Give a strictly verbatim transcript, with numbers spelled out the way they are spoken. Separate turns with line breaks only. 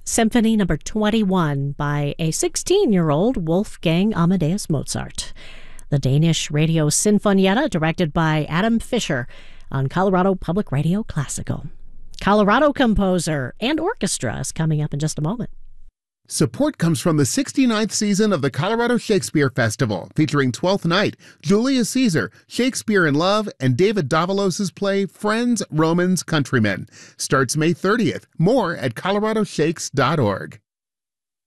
Symphony Number twenty-one by a sixteen-year-old Wolfgang Amadeus Mozart. The Danish Radio Sinfonietta, directed by Adam Fischer, on Colorado Public Radio Classical. Colorado composer and orchestra is coming up in just a moment.
Support comes from the sixty-ninth season of the Colorado Shakespeare Festival, featuring Twelfth Night, Julius Caesar, Shakespeare in Love, and David Davalos' play Friends, Romans, Countrymen. Starts May thirtieth. More at colorado shakes dot org.